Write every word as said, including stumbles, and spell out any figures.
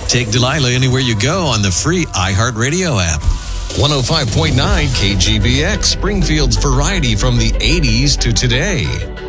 Take Delilah anywhere you go on the free iHeartRadio app. one oh five point nine K G B X, Springfield's variety from the eighties to today.